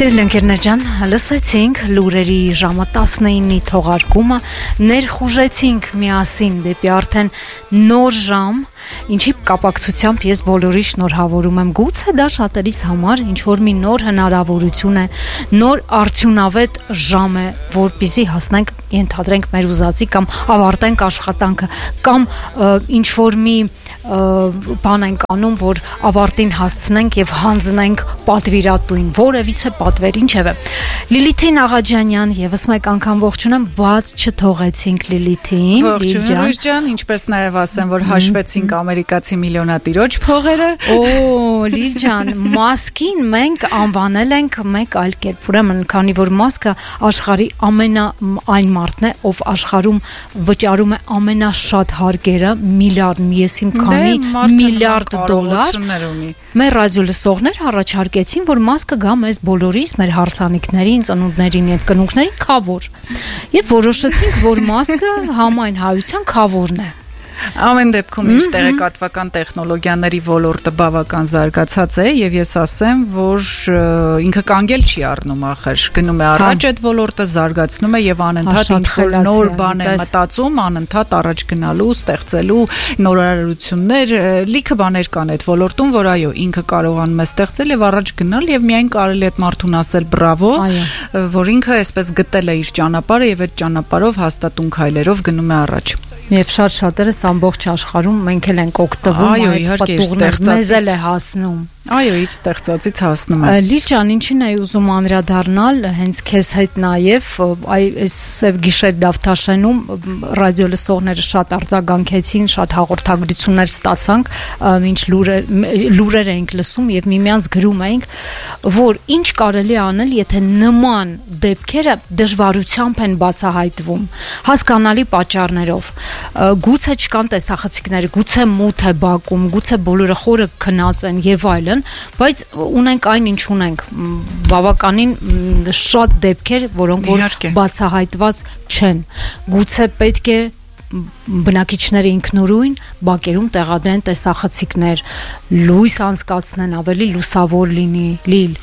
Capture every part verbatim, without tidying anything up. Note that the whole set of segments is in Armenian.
Սիրելի ընկերներ ջան, լսեցինք լուրերի ժամը տասնինի թողարկումը, ներխուժեցինք միասին դեպի արդեն նոր ժամ, ինչի կապակցությամբ ես բոլորի շնորհավորում եմ, գուցե դա շատերիս համար ինչ-որ մի նոր հնարավորություն է, նոր արդյունավետ ժամ է, որպեսզի հասնենք, ենթադրենք մեր ուզածի կամ ավարտենք աշխատանքը, կամ ինչ-որ մի բան ենք անում, որ ավարտին հասցնենք եւ հանձնենք պատվիրատուին, որևիցե պատվեր, ինչևէ։ Լիլիթին Աղաջանյան եւս մեկ անգամ ողջունեմ, բաց չթողեցինք Լիլիթին։ Ողջույն Ռուժ ջան, ինչպես նաեւ ասեմ, որ հաշվեցինք ամերիկացի միլիոնատիրոջ փողերը։ Օ, Լիլ ջան, մասկին մենք անվանել ենք մեկ այլ կերպ։ Ուրեմն, քանի որ մասկը աշխարհի ամենա այն մարդն է, ով աշխարհում վճարում է ամենաշատ հարկերը, միլիարդ, ես իմ քանի միլիարդ դոլար։ Մեր ռադիոլսողներ առաջարկեցին, որ մասկը գա մեզ բոլորիս, մեր հարսանիքներին, ծնունդներին եւ կնունքներին քավոր։ Եվ որոշեցինք, որ մասկը համայն հայության քավորն է։ Ամեն դեպքում իր տեղեկատվական տեխնոլոգիաների ոլորտը բավական զարգացած է եւ ես ասեմ, որ ինքը կանգել չի առնում ախր, գնում է առաջ այդ ոլորտը, զարգացնում է եւ անընդհատ ինչ-որ նոր բան է մտածում, անընդհատ առաջ գնալու, ստեղծելու նորարարություններ, լիքը բաներ կան այդ ոլորտում, որ այո, ինքը կարողանում է ստեղծել եւ առաջ գնալ եւ միայն կարելի է այդ մարդուն ասել բրավո, որ ինքը այսպես գտել է իր ճանապարհը եւ այդ ճանապարհով հաստատուն քայլերով գնում է առաջ։ Եվ շատ-շատերս ամբողջ աշխարհում մենք էլ ենք օգտվում այդ պատուղներից, մեզ էլ է հասնում։ Այո, իր ստեղծածից հասնում է։ Լիլ ջան, ինչին էի ուզում անդրադառնալ, հենց քեզ հետ նաև այս Սև գիշեր Դավթաշենում ռադիոլսողները շատ արձագանքեցին, շատ հաղորդագրություններ ստացանք, ինչ լուրեր էինք լսում եւ միմյանց գրում էինք, որ ինչ կարելի անել, եթե նման դեպքերը դժվարությամբ են բացահայտվում, հասկանալի պատճառներով։ Գուցե չկան տեսախցիկներ, գուցե մութ է բակում, գուցե բոլորը խորը քնած են եւ այլն, բայց ունենք այն ինչ ունենք, բավականին շատ դեպքեր, որոնք որ բացահայտված չեն։ Գուցե պետք է բնակիչները ինքնուրույն բակերում տեղադրեն տեսախցիկներ, լույս անցկացնեն, ավելի լուսավոր լինի, Լիլ։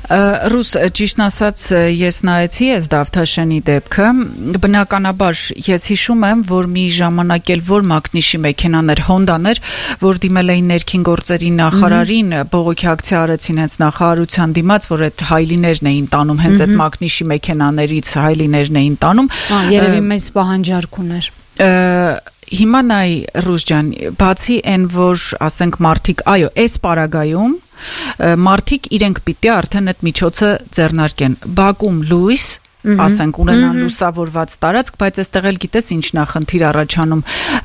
Ռուս, ճիշտն ասած, ես նայեցի այս Դավթաշենի դեպքը, բնականաբար ես հիշում եմ, որ մի ժամանակ էլ որ մակնիշի մեքենաներ, Հոնդաներ, որ դիմել էին ներքին գործերի նախարարին, բողոքի ակցիա արեցին հենց նախարարության դիմաց, որ այդ հայլիներն էին տանում, հենց այդ մակնիշի մեքենաներից հայլիներն էին տանում։ Երևի մեծ պահանջարկ ուներ։ Հիմա նայ Ռուս ջան, բացի այն, որ ասենք մարդիկ, այո, այս պարագայում մարդիկ իրենք պիտի արդեն այդ միջոցը ձեռնարկեն, բակում լույս, ասենք ունենան լուսավորված տարածք, բայց այստեղ էլ գիտես ինչ նախնդիր առաջանում,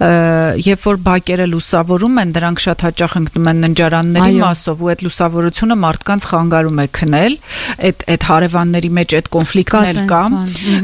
երբ որ բակերը լուսավորում են, դրանք շատ հաճախ ընկնում են ննջարանների մասով ու այդ լուսավորությունը մարդկանց խանգարում է քնել, այդ այդ հարևանների մեջ այդ կոնֆլիկտն էլ կա,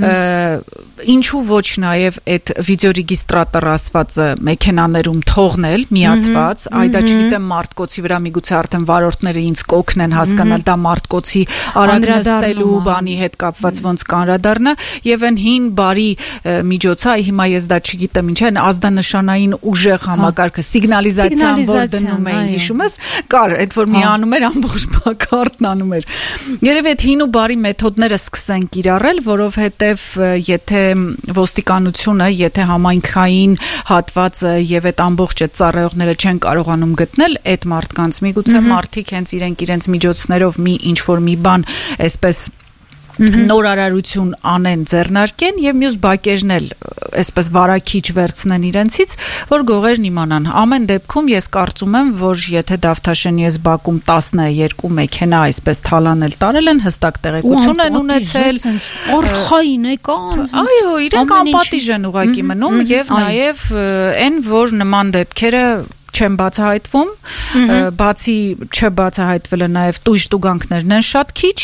ինչու ոչ նաև այդ վիդեոռեգիստրատոր ասվածը մեքենաներում թողնել միացված, այդա չգիտեմ մարդկոցի վրա միգուցե արդեն վարորդները ինձ կօգնեն հասկանալ դա մարդկոցի արագ նստելու բանի հետ կապված ոնց անդրադառնա եւ այն հին բարի միջոցը, հիմա ես դա չգիտեմ ինչ է, ազդանշանային ուժեղ համակարգը, սիգնալիզացիան, որ դնում էին, հիշում ես, կար, այդ որ միանում էր ամբողջ բակարդն անում էր։ Երևի այդ հին ու բարի մեթոդները սկսեն կիրառել, որովհետեւ եթե ոստիկանությունը, եթե համայնքային հատվածը եւ այդ ամբողջ այդ ծառայողները չեն կարողանում գտնել այդ մարդկանց, միգուցե մարդիկ հենց իրենք իրենց միջոցներով մի ինչ որ մի բան այսպես նորարարություն անեն, ձեռնարկեն եւ մյուս բակերն էլ այսպես վարակիչ վերցնեն իրենցից, որ գողերն իմանան։ Ամեն դեպքում ես կարծում եմ, որ եթե Դավթաշենի այս բակում տասնյոթ մեքենա այսպես թալանել տարել են, հստակ տեղեկություն են ունեցել, արխային է կան։ Այո, իրենք անպատիժ են ուղակի մնում եւ նաեւ այն, որ նման դեպքերը չեն բացահայտվում, բացի չբացահայտվելը նաեւ տույժ տուգանքներն են շատ քիչ,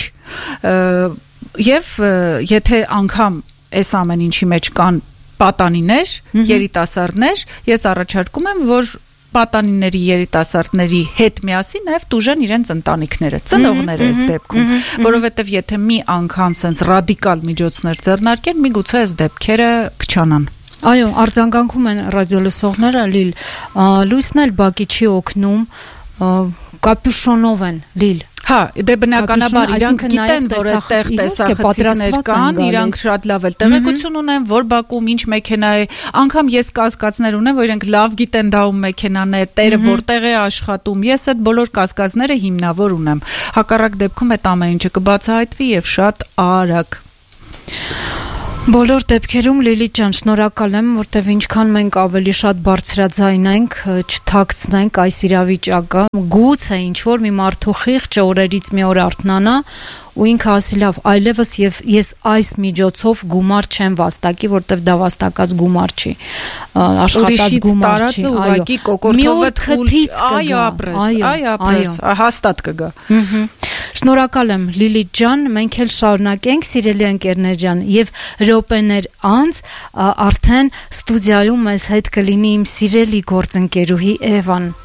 եւ եթե անգամ այս ամեն ինչի մեջ կան պատանիներ, երիտասարդներ, ես առաջարկում եմ, որ պատանիների երիտասարդների հետ միասին նաև տուժեն իրենց ընտանիքները, ծնողները այս դեպքում, որովհետև եթե մի անգամ sense ռադիկալ միջոցներ ձեռնարկեն, միգուցե այս դեպքերը կչանան։ Այո, արձագանքում են ռադիոլսողները, Լիլ, լույսն էլ բակի չի օգնում, կապյուշոնով են, Լիլ։ Հա, դե բնականաբար իրանք գիտեն, որ այդտեղ տեսախցիկներ կան, իրանք շատ լավ էլ տեղեկություն ունեն, որ Բաքվում ինչ մեքենա է, անգամ ես կասկածներ ունեմ, որ իրենք լավ գիտեն դա ում մեքենան է, տերը որտեղ է աշխատում։ Ես այդ բոլոր կասկածները հիմնավոր ունեմ։ Հակառակ դեպքում այդ ամեն ինչը կբացահայտվի եւ շատ արագ։ Բոլոր դեպքերում Լիլիթ ջան, շնորհակալ եմ, որտեվ ինչքան մենք ավելի շատ բարձրաձայնենք, չթաքցնենք այս իրավիճակը, գուցե ինչ որ մի մարդու խիղճը օրերից մի օր արթնանա ու ինքը ասի լավ, այլևս եւ ես այս միջոցով գումար չեմ վաստակի, որտեվ դա վաստակած գումար չի, աշխատած գումար չի, ուղղակի կոկորտովը թույլ, այո, ապրես, այո, ապրես, հաստատ կգա։ Շնորհակալ եմ Լիլիթ ջան, մենք էլ շարունակենք, սիրելի ընկերներ ջան, եւ րոպեներ անց արդեն ստուդիայում մեզ հետ կլինի իմ սիրելի գործընկերուհի Էվան։